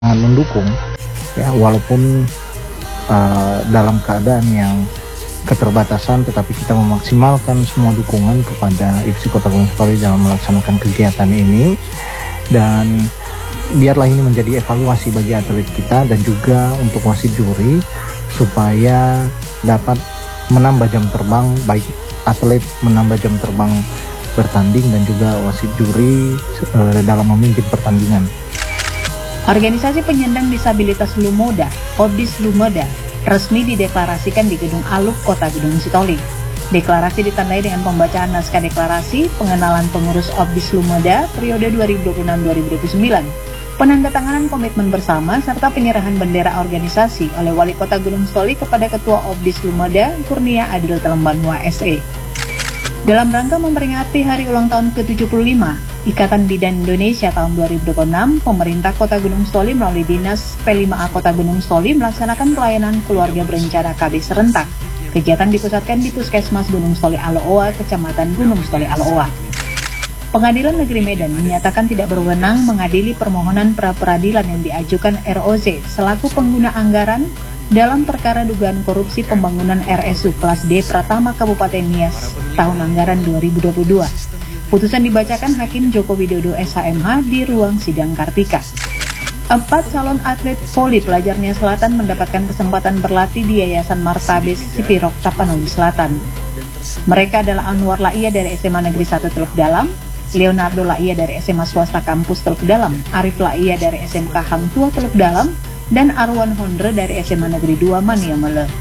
sangat mendukung ya, walaupun dalam keadaan yang keterbatasan, tetapi kita memaksimalkan semua dukungan kepada IPSI Kota Gunung Sitoli dalam melaksanakan kegiatan ini. Dan biarlah ini menjadi evaluasi bagi atlet kita dan juga untuk wasit juri supaya dapat menambah jam terbang, baik atlet menambah jam terbang bertanding dan juga wasit juri dalam memimpin pertandingan. Organisasi penyandang disabilitas Lumoda, Obdis Lumoda, resmi dideklarasikan di Gedung Aluk Kota Gunung Sitoli. Deklarasi ditandai dengan pembacaan naskah deklarasi pengenalan pengurus Obdis Lumoda periode 2026-2029, penandatanganan komitmen bersama serta penyerahan bendera organisasi oleh Wali Kota Gunung Sitoli kepada Ketua Obdis Lumoda Kurnia Adil Telembanua SE. Dalam rangka memperingati hari ulang tahun ke-75 Ikatan Bidan Indonesia tahun 2026, pemerintah Kota Gunung Sitoli melalui Dinas P5A Kota Gunung Sitoli melaksanakan pelayanan keluarga berencana KB serentak. Kegiatan dipusatkan di Puskesmas Gunung Sitoli Aloa, Kecamatan Gunung Sitoli Aloa. Pengadilan Negeri Medan menyatakan tidak berwenang mengadili permohonan pra-peradilan yang diajukan ROZ selaku pengguna anggaran dalam perkara dugaan korupsi pembangunan RSU kelas D Pratama Kabupaten Nias tahun anggaran 2022. Putusan dibacakan Hakim Joko Widodo SHMH di ruang sidang Kartika. 4 calon atlet voli pelajar Nias Selatan mendapatkan kesempatan berlatih di Yayasan Martabes Sipirok Tapanuli Selatan. Mereka adalah Anwar Laia dari SMA Negeri 1 Teluk Dalam, Leonardo Laia dari SMA Swasta Kampus Teluk Dalam, Arif Laia dari SMK Hang Tua Teluk Dalam, dan Arwan Hondre dari SMA Negeri 2 Maniamele.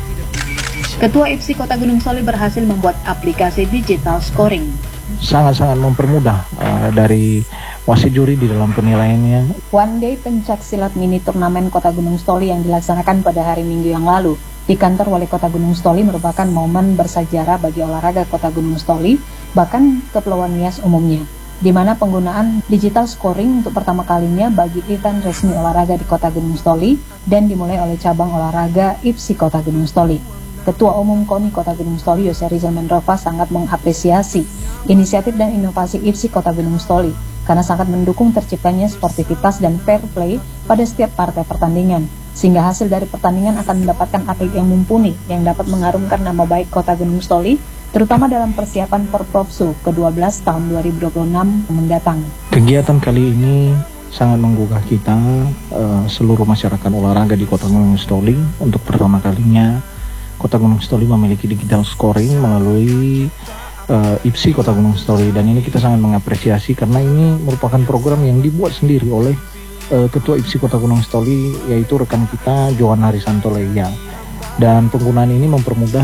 Ketua IPSI Kota Gunung Sitoli berhasil membuat aplikasi digital scoring. Sangat-sangat mempermudah dari wasit juri di dalam penilaiannya. One Day Pencak Silat Mini Turnamen Kota Gunung Sitoli yang dilaksanakan pada hari Minggu yang lalu di kantor Wali Kota Gunung Sitoli merupakan momen bersejarah bagi olahraga Kota Gunung Sitoli, bahkan Kepulauan Nias umumnya, di mana penggunaan digital scoring untuk pertama kalinya bagi event resmi olahraga di Kota Gunung Sitoli dan dimulai oleh cabang olahraga IPSI Kota Gunung Sitoli. Ketua Umum KONI Kota Gunung Sitoli Yose Rizal Mendrova sangat mengapresiasi inisiatif dan inovasi IPSI Kota Gunung Sitoli karena sangat mendukung terciptanya sportivitas dan fair play pada setiap partai pertandingan, sehingga hasil dari pertandingan akan mendapatkan atlet yang mumpuni yang dapat mengharumkan nama baik Kota Gunung Sitoli, terutama dalam persiapan Porprofsu ke-12 tahun 2026 mendatang. Kegiatan kali ini sangat menggugah kita, seluruh masyarakat olahraga di Kota Gunung Sitoli. Untuk pertama kalinya Kota Gunung Sitoli memiliki digital scoring melalui IPSI Kota Gunung Sitoli, dan ini kita sangat mengapresiasi karena ini merupakan program yang dibuat sendiri oleh Ketua IPSI Kota Gunung Sitoli, yaitu rekan kita Johan Harisanto Leia. Dan penggunaan ini mempermudah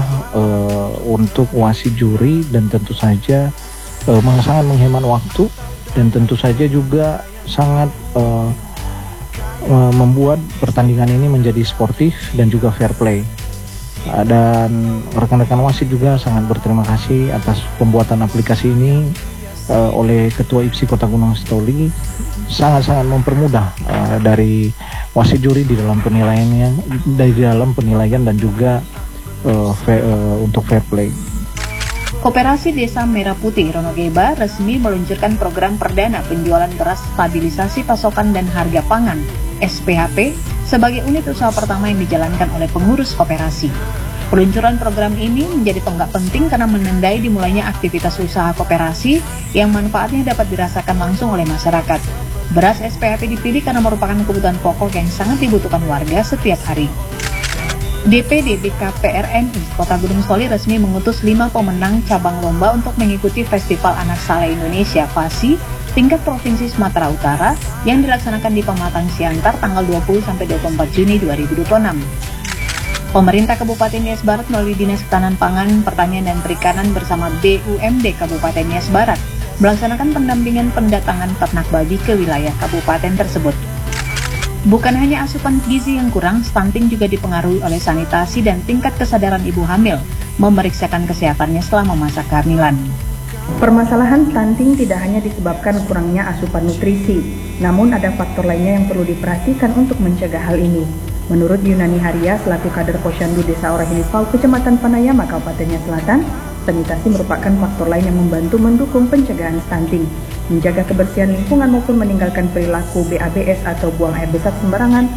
untuk wasit juri dan tentu saja sangat menghemat waktu dan tentu saja juga sangat membuat pertandingan ini menjadi sportif dan juga fair play. Dan rekan-rekan wasit juga sangat berterima kasih atas pembuatan aplikasi ini oleh Ketua IPSI Kota Gunung Sitoli. Sangat-sangat mempermudah dari wasit juri di dalam penilaian dan juga untuk fair play. Koperasi Desa Merah Putih Ronogeba resmi meluncurkan program perdana penjualan beras stabilisasi pasokan dan harga pangan SPHP sebagai unit usaha pertama yang dijalankan oleh pengurus koperasi. Peluncuran program ini menjadi tonggak penting karena menandai dimulainya aktivitas usaha koperasi yang manfaatnya dapat dirasakan langsung oleh masyarakat. Beras SPHP dipilih karena merupakan kebutuhan pokok yang sangat dibutuhkan warga setiap hari. DPD BKPRNI Kota Gunung Sitoli resmi mengutus 5 pemenang cabang lomba untuk mengikuti Festival Anak Saleh Indonesia FASI tingkat Provinsi Sumatera Utara yang dilaksanakan di Pematang Siantar tanggal 20-24 Juni 2026. Pemerintah Kabupaten Nias Barat melalui Dinas Ketahanan Pangan, Pertanian dan Perikanan bersama BUMD Kabupaten Nias Barat melaksanakan pendampingan pendatangan ternak babi ke wilayah kabupaten tersebut. Bukan hanya asupan gizi yang kurang, stunting juga dipengaruhi oleh sanitasi dan tingkat kesadaran ibu hamil memeriksakan kesehatannya selama masa kehamilan. Permasalahan stunting tidak hanya disebabkan kurangnya asupan nutrisi, namun ada faktor lainnya yang perlu diperhatikan untuk mencegah hal ini. Menurut Yunani Haria, selaku kader Posyandu Desa Orahinipau, Kecamatan Panayama, Kabupaten Nias Selatan, sanitasi merupakan faktor lain yang membantu mendukung pencegahan stunting, menjaga kebersihan lingkungan maupun meninggalkan perilaku BABS atau buang air besar sembarangan